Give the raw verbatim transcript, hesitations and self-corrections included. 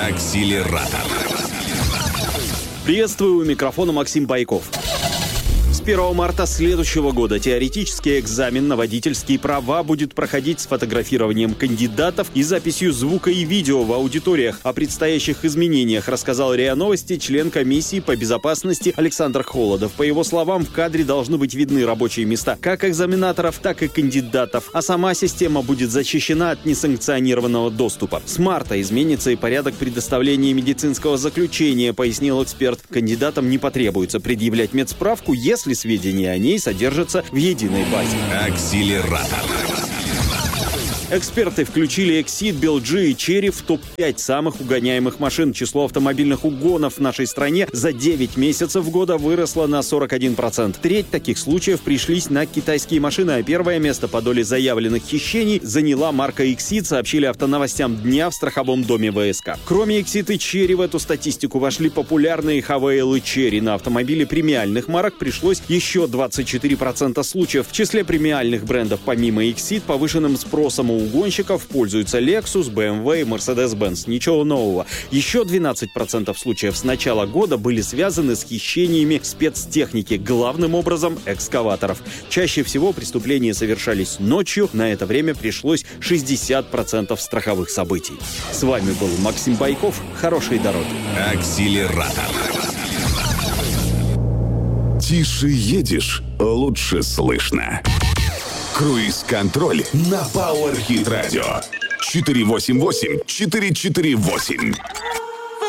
Акселератор. Приветствую, у микрофона Максим Байков. С первого марта следующего года теоретический экзамен на водительские права будет проходить с фотографированием кандидатов и записью звука и видео в аудиториях. О предстоящих изменениях рассказал РИА Новости член комиссии по безопасности Александр Холодов. По его словам, в кадре должны быть видны рабочие места как экзаменаторов, так и кандидатов, а сама система будет защищена от несанкционированного доступа. С марта изменится и порядок предоставления медицинского заключения, пояснил эксперт. Кандидатам не потребуется предъявлять медсправку, если сведения о ней содержатся в единой базе. Акселератор. Эксперты включили Exit, би эл джи и Chery в топ пять самых угоняемых машин. Число автомобильных угонов в нашей стране за девять месяцев года выросло на сорок один процент. Треть таких случаев пришлись на китайские машины, а первое место по доле заявленных хищений заняла марка Exit, сообщили автоновостям дня в страховом доме вэ эс ка. Кроме Exit и Chery в эту статистику вошли популярные Havail и Chery. На автомобили премиальных марок пришлось еще двадцать четыре процента случаев. В числе премиальных брендов помимо Exit повышенным спросом у угонщиков пользуются Lexus, бэ эм вэ и Mercedes-Benz. Ничего нового. Еще двенадцать процентов случаев с начала года были связаны с хищениями спецтехники, главным образом экскаваторов. Чаще всего преступления совершались ночью. На это время пришлось шестьдесят процентов страховых событий. С вами был Максим Байков. Хорошей дороги. Акселератор. Тише едешь, лучше слышно. Круиз-контроль на Power Hit Radio. четыре восемь восемь четыре четыре восемь.